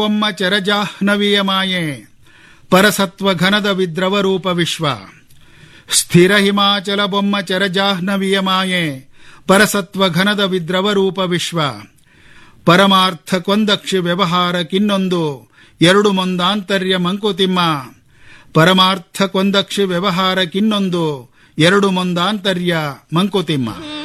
ಬೊಮ್ಮ ಚರಜಾಹ್ನವಿಯ ಮಾಯೆ ಪರಸತ್ವ ಘನದ ವಿದ್ರವ ರೂಪ ವಿಶ್ವ ಸ್ಥಿರ ಹಿಮಾಚಲ ಬೊಮ್ಮ ಚರಜಾಹ್ನವಿಯ ಮಾಯೆ ಪರಸತ್ವ ಘನದ ವಿದ್ರವ ರೂಪ ವಿಶ್ವ ಪರಮಾರ್ಥ ಕೊಂದಕ್ಷಿ ವ್ಯವಹಾರಕ್ಕಿನ್ನೊಂದು ಎರಡು ಮೊಂದಾಂತರ್ಯ ಮಂಕುತಿಮ್ಮ ಪರಮಾರ್ಥ ಕೊಂದಕ್ಷಿ ವ್ಯವಹಾರಕ್ಕಿನ್ನೊಂದು ಎರಡು ಮೊಂದಾಂತರ್ಯ ಮಂಕುತಿಮ್ಮ.